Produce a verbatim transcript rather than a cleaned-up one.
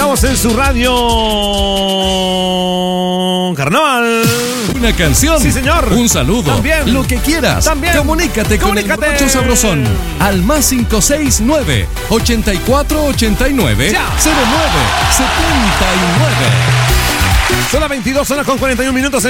Estamos en su radio Carnaval. Una canción. Sí, señor. Un saludo. También. Lo que quieras. También. Comunícate, Comunícate. con el Borracho Sabrosón al más cinco seis nueve, ochenta y cuatro ochenta y nueve, cero nueve setenta y nueve. Son las veintidós horas con cuarenta y un minutos.